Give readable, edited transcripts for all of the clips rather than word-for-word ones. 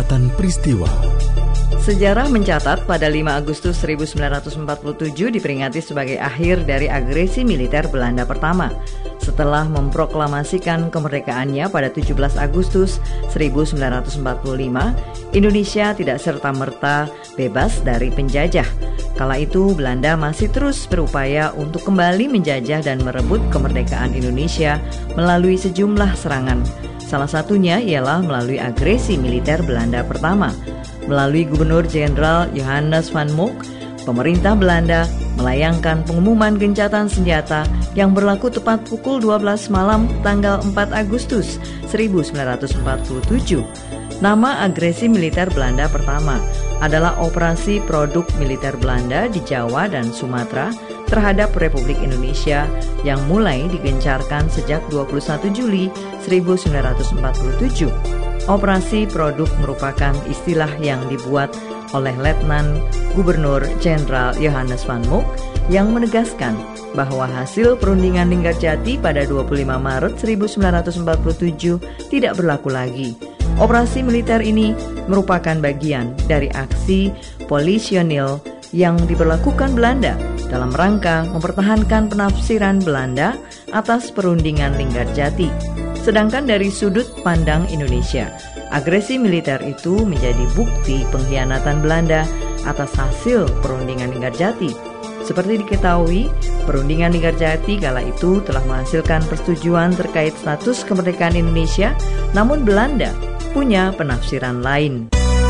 Catatan Peristiwa. Sejarah mencatat pada 5 Agustus 1947 diperingati sebagai akhir dari agresi militer Belanda pertama. Setelah memproklamasikan kemerdekaannya pada 17 Agustus 1945, Indonesia tidak serta-merta bebas dari penjajah. Kala itu Belanda masih terus berupaya untuk kembali menjajah dan merebut kemerdekaan Indonesia melalui sejumlah serangan. Salah satunya ialah melalui agresi militer Belanda pertama. Melalui Gubernur Jenderal Johannes van Mook, pemerintah Belanda melayangkan pengumuman gencatan senjata yang berlaku tepat pukul 12 malam tanggal 4 Agustus 1947. Nama agresi militer Belanda pertama adalah Operasi Produk Militer Belanda di Jawa dan Sumatera terhadap Republik Indonesia yang mulai digencarkan sejak 21 Juli 1947. Operasi Produk merupakan istilah yang dibuat oleh Letnan Gubernur Jenderal Johannes van Mook yang menegaskan bahwa hasil perundingan Linggarjati pada 25 Maret 1947 tidak berlaku lagi. Operasi militer ini merupakan bagian dari aksi polisionil yang diberlakukan Belanda dalam rangka mempertahankan penafsiran Belanda atas perundingan Linggarjati. Sedangkan dari sudut pandang Indonesia, agresi militer itu menjadi bukti pengkhianatan Belanda atas hasil perundingan Linggarjati. Seperti diketahui, perundingan Linggarjati kala itu telah menghasilkan persetujuan terkait status kemerdekaan Indonesia, namun Belanda punya penafsiran lain.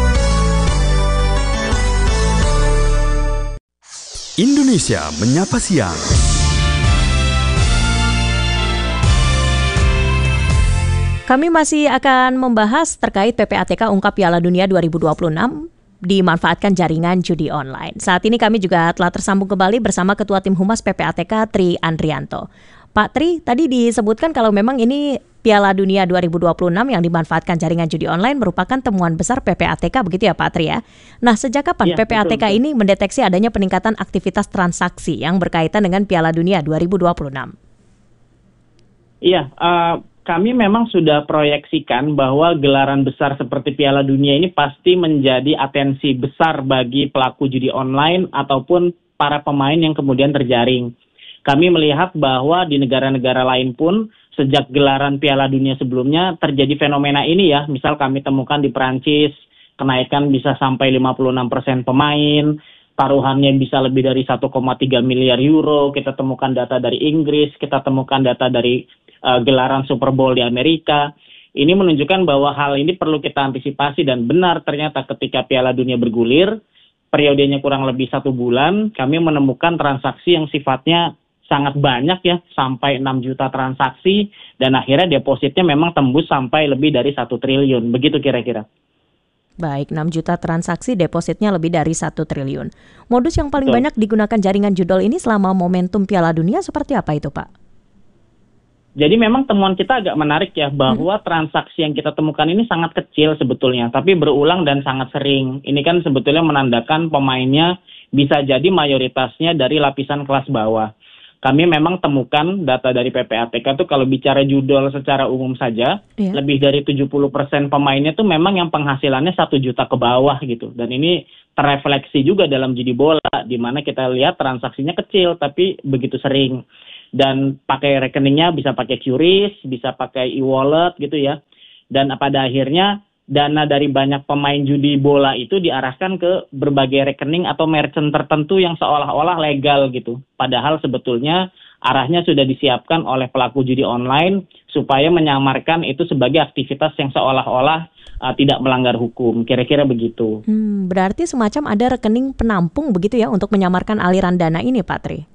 Indonesia Menyapa Siang. Kami masih akan membahas terkait PPATK ungkap Piala Dunia 2026 dimanfaatkan jaringan judi online. Saat ini kami juga telah tersambung kembali bersama Ketua Tim Humas PPATK Tri Andrianto. Pak Tri, tadi disebutkan kalau memang ini Piala Dunia 2026 yang dimanfaatkan jaringan judi online merupakan temuan besar PPATK, begitu ya Pak Tri ya? Nah, sejak kapan PPATK betul. Ini mendeteksi adanya peningkatan aktivitas transaksi yang berkaitan dengan Piala Dunia 2026? Iya, kami memang sudah proyeksikan bahwa gelaran besar seperti Piala Dunia ini pasti menjadi atensi besar bagi pelaku judi online ataupun para pemain yang kemudian terjaring. Kami melihat bahwa di negara-negara lain pun sejak gelaran Piala Dunia sebelumnya terjadi fenomena ini ya. Misal kami temukan di Perancis, kenaikan bisa sampai 56% pemain, taruhannya bisa lebih dari 1,3 miliar euro. Kita temukan data dari Inggris, kita temukan data dari gelaran Super Bowl di Amerika. Ini menunjukkan bahwa hal ini perlu kita antisipasi dan benar ternyata ketika Piala Dunia bergulir, periodenya kurang lebih 1 bulan, kami menemukan transaksi yang sifatnya sangat banyak ya, sampai 6 juta transaksi dan akhirnya depositnya memang tembus sampai lebih dari 1 triliun. Begitu kira-kira. Baik, 6 juta transaksi, depositnya lebih dari 1 triliun. Modus yang paling banyak digunakan jaringan judol ini selama momentum Piala Dunia seperti apa itu, Pak? Jadi memang temuan kita agak menarik ya, bahwa transaksi yang kita temukan ini sangat kecil sebetulnya, tapi berulang dan sangat sering. Ini kan sebetulnya menandakan pemainnya bisa jadi mayoritasnya dari lapisan kelas bawah. Kami memang temukan data dari PPATK itu kalau bicara judol secara umum saja, lebih dari 70% pemainnya itu memang yang penghasilannya 1 juta ke bawah gitu. Dan ini terrefleksi juga dalam judi bola, di mana kita lihat transaksinya kecil tapi begitu sering. Dan pakai rekeningnya bisa pakai QRIS, bisa pakai e-wallet gitu ya. Dan pada akhirnya dana dari banyak pemain judi bola itu diarahkan ke berbagai rekening atau merchant tertentu yang seolah-olah legal gitu. Padahal sebetulnya arahnya sudah disiapkan oleh pelaku judi online supaya menyamarkan itu sebagai aktivitas yang seolah-olah tidak melanggar hukum. Kira-kira begitu. Berarti semacam ada rekening penampung begitu ya untuk menyamarkan aliran dana ini, Pak Tri?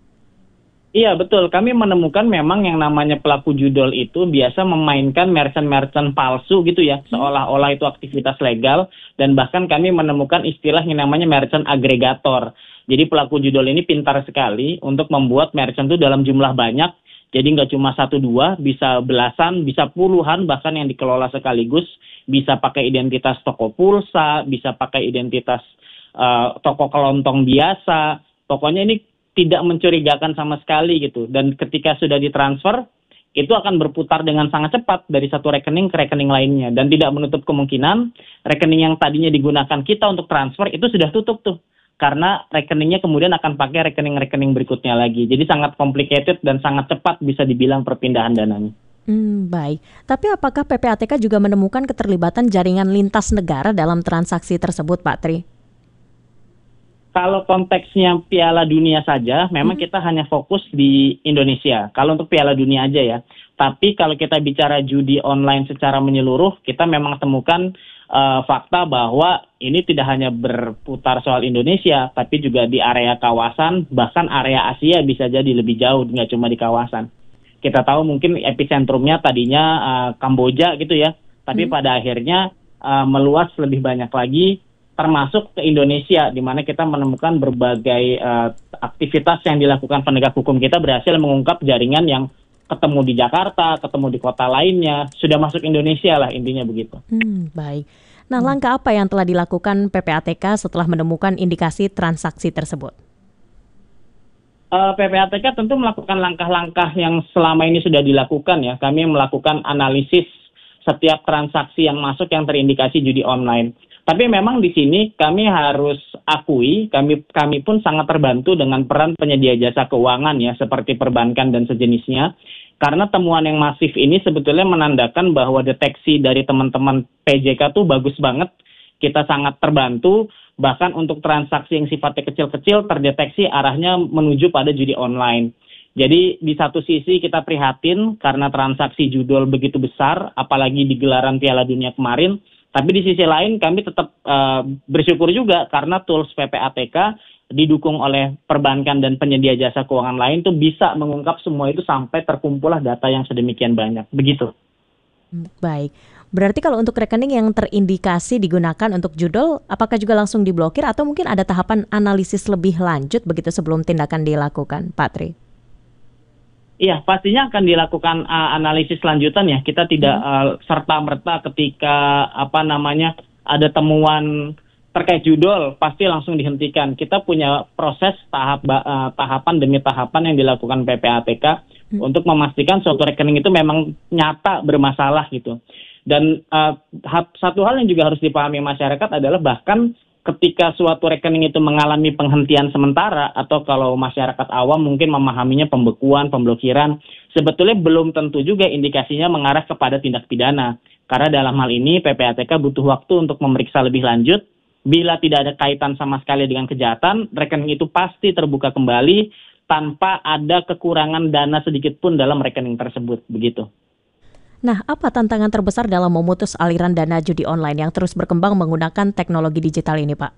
Iya betul, kami menemukan memang yang namanya pelaku judol itu biasa memainkan merchant-merchant palsu gitu ya, seolah-olah itu aktivitas legal, dan bahkan kami menemukan istilah yang namanya merchant agregator. Jadi pelaku judol ini pintar sekali untuk membuat merchant itu dalam jumlah banyak, jadi nggak cuma 1-2, bisa belasan, bisa puluhan bahkan yang dikelola sekaligus, bisa pakai identitas toko pulsa, bisa pakai identitas toko kelontong biasa, pokoknya ini tidak mencurigakan sama sekali gitu. Dan ketika sudah ditransfer, itu akan berputar dengan sangat cepat dari satu rekening ke rekening lainnya. Dan tidak menutup kemungkinan rekening yang tadinya digunakan kita untuk transfer itu sudah tutup tuh. Karena rekeningnya kemudian akan pakai rekening-rekening berikutnya lagi. Jadi sangat complicated dan sangat cepat bisa dibilang perpindahan dananya. Baik. Tapi apakah PPATK juga menemukan keterlibatan jaringan lintas negara dalam transaksi tersebut, Pak Tri? Kalau konteksnya Piala Dunia saja, memang kita hanya fokus di Indonesia. Kalau untuk Piala Dunia aja ya. Tapi kalau kita bicara judi online secara menyeluruh, kita memang temukan fakta bahwa ini tidak hanya berputar soal Indonesia, tapi juga di area kawasan, bahkan area Asia bisa jadi lebih jauh, nggak cuma di kawasan. Kita tahu mungkin epicentrumnya tadinya Kamboja gitu ya, tapi pada akhirnya meluas lebih banyak lagi, termasuk ke Indonesia, di mana kita menemukan berbagai aktivitas yang dilakukan penegak hukum kita berhasil mengungkap jaringan yang ketemu di Jakarta, ketemu di kota lainnya, sudah masuk Indonesia lah intinya begitu. Baik. Nah, langkah apa yang telah dilakukan PPATK setelah menemukan indikasi transaksi tersebut? PPATK tentu melakukan langkah-langkah yang selama ini sudah dilakukan ya. Kami melakukan analisis setiap transaksi yang masuk yang terindikasi judi online. Tapi memang di sini kami harus akui, kami pun sangat terbantu dengan peran penyedia jasa keuangan ya, seperti perbankan dan sejenisnya. Karena temuan yang masif ini sebetulnya menandakan bahwa deteksi dari teman-teman PJK tuh bagus banget. Kita sangat terbantu, bahkan untuk transaksi yang sifatnya kecil-kecil terdeteksi arahnya menuju pada judi online. Jadi di satu sisi kita prihatin karena transaksi judol begitu besar, apalagi di gelaran Piala Dunia kemarin. Tapi di sisi lain kami tetap bersyukur juga karena tools PPATK didukung oleh perbankan dan penyedia jasa keuangan lain tuh bisa mengungkap semua itu sampai terkumpullah data yang sedemikian banyak. Begitu. Baik. Berarti kalau untuk rekening yang terindikasi digunakan untuk judol, apakah juga langsung diblokir atau mungkin ada tahapan analisis lebih lanjut begitu sebelum tindakan dilakukan, Pak Tri? Iya, pastinya akan dilakukan analisis lanjutan ya. Kita tidak serta-merta ketika ada temuan terkait judol pasti langsung dihentikan. Kita punya proses tahapan demi tahapan yang dilakukan PPATK untuk memastikan suatu rekening itu memang nyata bermasalah gitu. Dan satu hal yang juga harus dipahami masyarakat adalah bahkan ketika suatu rekening itu mengalami penghentian sementara atau kalau masyarakat awam mungkin memahaminya pembekuan, pemblokiran, sebetulnya belum tentu juga indikasinya mengarah kepada tindak pidana. Karena dalam hal ini PPATK butuh waktu untuk memeriksa lebih lanjut. Bila tidak ada kaitan sama sekali dengan kejahatan, rekening itu pasti terbuka kembali tanpa ada kekurangan dana sedikit pun dalam rekening tersebut, begitu. Nah, apa tantangan terbesar dalam memutus aliran dana judi online yang terus berkembang menggunakan teknologi digital ini, Pak?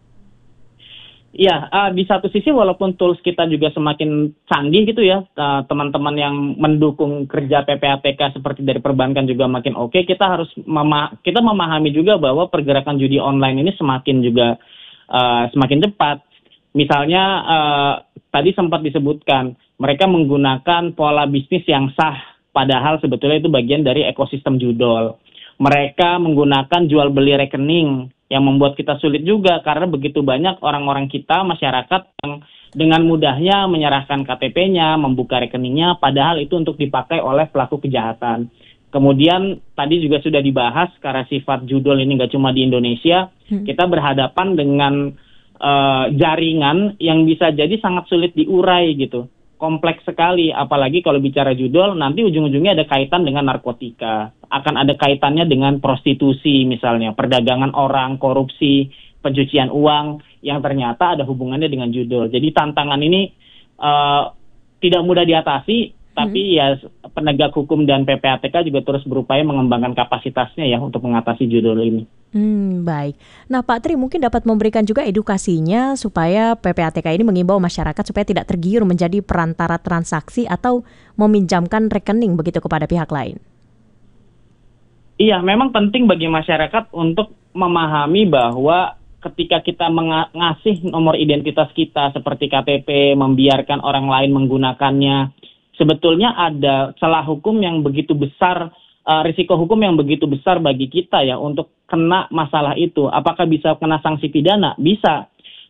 Iya, di satu sisi walaupun tools kita juga semakin canggih gitu ya, teman-teman yang mendukung kerja PPATK seperti dari perbankan juga makin oke, kita harus kita memahami juga bahwa pergerakan judi online ini semakin cepat. Misalnya tadi sempat disebutkan mereka menggunakan pola bisnis yang sah. Padahal sebetulnya itu bagian dari ekosistem judol. Mereka menggunakan jual beli rekening yang membuat kita sulit juga karena begitu banyak orang-orang kita, masyarakat yang dengan mudahnya menyerahkan KTP-nya, membuka rekeningnya, padahal itu untuk dipakai oleh pelaku kejahatan. Kemudian tadi juga sudah dibahas karena sifat judol ini nggak cuma di Indonesia, kita berhadapan dengan jaringan yang bisa jadi sangat sulit diurai gitu. Kompleks sekali, apalagi kalau bicara judol, nanti ujung-ujungnya ada kaitan dengan narkotika, akan ada kaitannya dengan prostitusi misalnya, perdagangan orang, korupsi, pencucian uang, yang ternyata ada hubungannya dengan judol. Jadi tantangan ini tidak mudah diatasi, tapi ya penegak hukum dan PPATK juga terus berupaya mengembangkan kapasitasnya ya untuk mengatasi judol ini. Baik. Nah Pak Tri mungkin dapat memberikan juga edukasinya supaya PPATK ini mengimbau masyarakat supaya tidak tergiur menjadi perantara transaksi atau meminjamkan rekening begitu kepada pihak lain. Iya, memang penting bagi masyarakat untuk memahami bahwa ketika kita ngasih nomor identitas kita seperti KTP, membiarkan orang lain menggunakannya, sebetulnya ada celah hukum yang begitu besar, risiko hukum yang begitu besar bagi kita ya untuk kena masalah itu. Apakah bisa kena sanksi pidana? Bisa.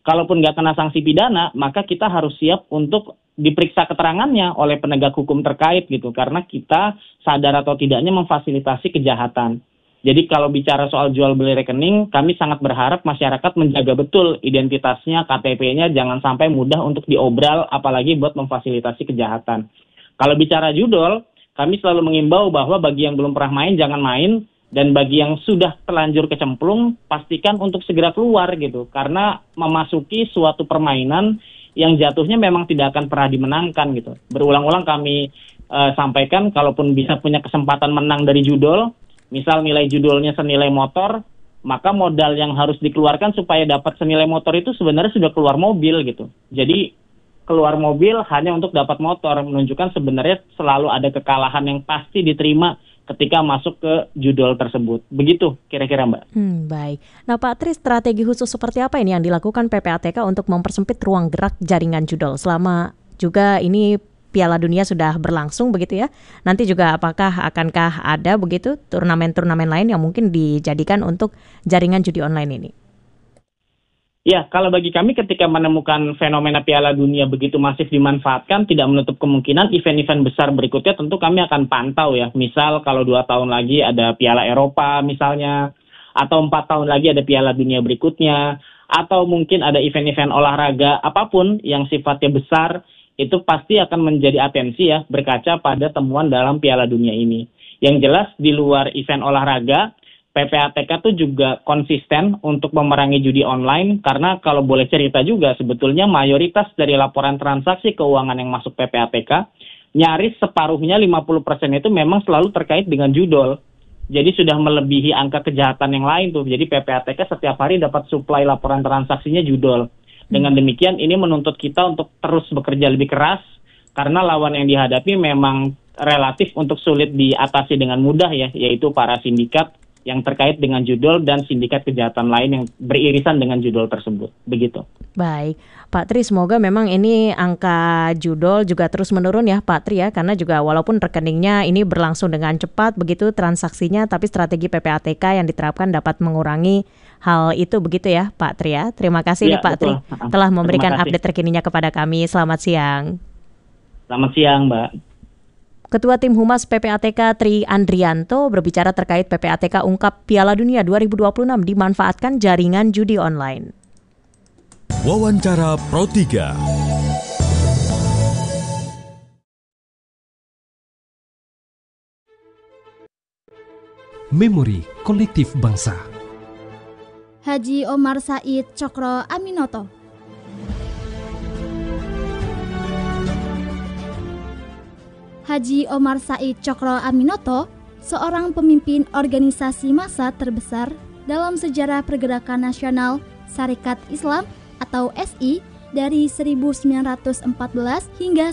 kalaupun nggak kena sanksi pidana, maka kita harus siap untuk diperiksa keterangannya oleh penegak hukum terkait gitu, karena kita sadar atau tidaknya memfasilitasi kejahatan. Jadi kalau bicara soal jual beli rekening, kami sangat berharap masyarakat menjaga betul identitasnya, KTP-nya, jangan sampai mudah untuk diobral, apalagi buat memfasilitasi kejahatan. Kalau bicara judol, kami selalu mengimbau bahwa bagi yang belum pernah main, jangan main, dan bagi yang sudah terlanjur kecemplung, pastikan untuk segera keluar gitu, karena memasuki suatu permainan yang jatuhnya memang tidak akan pernah dimenangkan gitu. Berulang-ulang kami sampaikan, kalaupun bisa punya kesempatan menang dari judol, misal nilai judulnya senilai motor, maka modal yang harus dikeluarkan supaya dapat senilai motor itu sebenarnya sudah keluar mobil gitu. Jadi keluar mobil hanya untuk dapat motor, menunjukkan sebenarnya selalu ada kekalahan yang pasti diterima ketika masuk ke judul tersebut. Begitu kira-kira, Mbak. Baik. Nah Pak Tri, strategi khusus seperti apa ini yang dilakukan PPATK untuk mempersempit ruang gerak jaringan judol selama juga ini Piala Dunia sudah berlangsung begitu ya? Nanti juga akankah ada begitu turnamen-turnamen lain yang mungkin dijadikan untuk jaringan judi online ini? Ya, kalau bagi kami ketika menemukan fenomena Piala Dunia begitu masif dimanfaatkan, tidak menutup kemungkinan event-event besar berikutnya tentu kami akan pantau ya. Misal kalau 2 tahun lagi ada Piala Eropa misalnya, atau 4 tahun lagi ada Piala Dunia berikutnya, atau mungkin ada event-event olahraga apapun yang sifatnya besar, itu pasti akan menjadi atensi ya, berkaca pada temuan dalam Piala Dunia ini. Yang jelas di luar event olahraga, PPATK itu juga konsisten untuk memerangi judi online, karena kalau boleh cerita juga sebetulnya mayoritas dari laporan transaksi keuangan yang masuk PPATK, nyaris separuhnya 50% itu memang selalu terkait dengan judol. Jadi sudah melebihi angka kejahatan yang lain tuh. Jadi PPATK setiap hari dapat suplai laporan transaksinya judol. Dengan demikian ini menuntut kita untuk terus bekerja lebih keras, karena lawan yang dihadapi memang relatif untuk sulit diatasi dengan mudah ya, yaitu para sindikat yang terkait dengan judol dan sindikat kejahatan lain yang beririsan dengan judol tersebut. Begitu. Baik, Pak Tri, semoga memang ini angka judol juga terus menurun ya Pak Tri ya, karena juga walaupun rekeningnya ini berlangsung dengan cepat begitu transaksinya, tapi strategi PPATK yang diterapkan dapat mengurangi hal itu begitu ya Pak Tri ya. Terima kasih nih Pak Tri telah memberikan update terkininya kepada kami. Selamat siang. Selamat siang, Mbak. Ketua Tim Humas PPATK Tri Andrianto berbicara terkait PPATK ungkap Piala Dunia 2026 dimanfaatkan jaringan judi online. Wawancara Pro 3. Memori Kolektif Bangsa. Haji Omar Said Cokro Aminoto. Haji Omar Said Cokro Aminoto, seorang pemimpin organisasi massa terbesar dalam sejarah pergerakan nasional Sarekat Islam atau SI dari 1914 hingga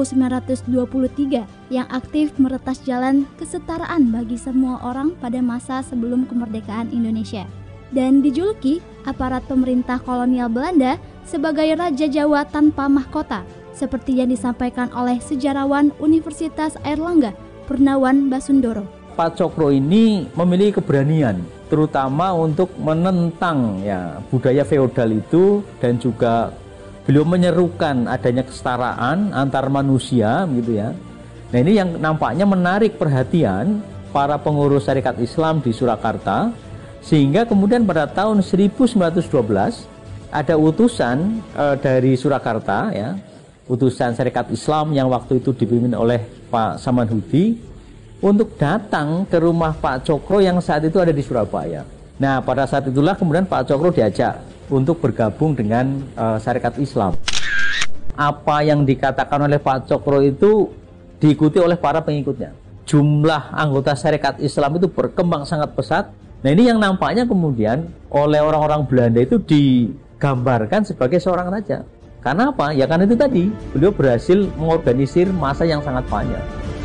1923 yang aktif meretas jalan kesetaraan bagi semua orang pada masa sebelum kemerdekaan Indonesia, dan dijuluki aparat pemerintah kolonial Belanda sebagai Raja Jawa tanpa mahkota, seperti yang disampaikan oleh sejarawan Universitas Airlangga, Purnawan Basundoro. Pak Cokro ini memiliki keberanian, terutama untuk menentang ya budaya feodal itu, dan juga beliau menyerukan adanya kesetaraan antar manusia gitu ya. Nah ini yang nampaknya menarik perhatian para pengurus Sarekat Islam di Surakarta, sehingga kemudian pada tahun 1912 ada utusan dari Surakarta ya, utusan Sarekat Islam yang waktu itu dipimpin oleh Pak Samanhudi untuk datang ke rumah Pak Cokro yang saat itu ada di Surabaya. Nah pada saat itulah kemudian Pak Cokro diajak untuk bergabung dengan Sarekat Islam. Apa yang dikatakan oleh Pak Cokro itu diikuti oleh para pengikutnya. Jumlah anggota Sarekat Islam itu berkembang sangat pesat. Nah ini yang nampaknya kemudian oleh orang-orang Belanda itu digambarkan sebagai seorang raja. Karena apa? Ya karena itu tadi, beliau berhasil mengorganisir massa yang sangat panjang.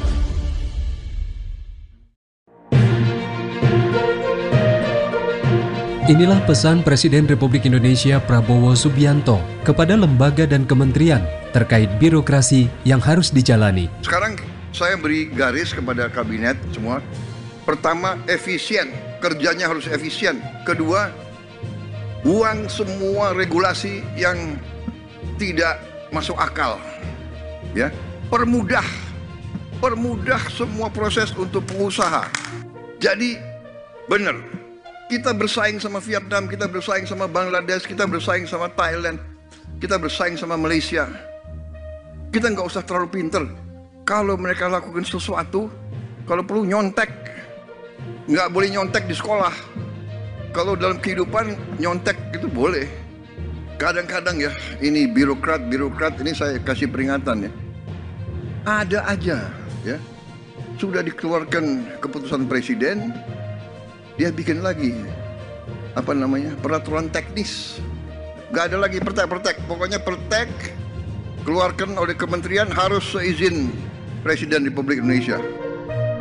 Inilah pesan Presiden Republik Indonesia Prabowo Subianto kepada lembaga dan kementerian terkait birokrasi yang harus dijalani. Sekarang saya beri garis kepada kabinet semua. Pertama, efisien. Kerjanya harus efisien. Kedua, Buang semua regulasi yang tidak masuk akal. Ya, permudah semua proses untuk pengusaha. Jadi benar, kita bersaing sama Vietnam, kita bersaing sama Bangladesh, kita bersaing sama Thailand, kita bersaing sama Malaysia. Kita nggak usah terlalu pinter. Kalau mereka lakukan sesuatu, kalau perlu nyontek, nggak boleh nyontek di sekolah. Kalau dalam kehidupan nyontek itu boleh. Kadang-kadang ya, ini birokrat ini saya kasih peringatan ya. Ada aja ya, sudah dikeluarkan keputusan presiden, dia bikin lagi peraturan teknis. Gak ada lagi pertek, pokoknya pertek keluarkan oleh kementerian harus seizin Presiden Republik Indonesia.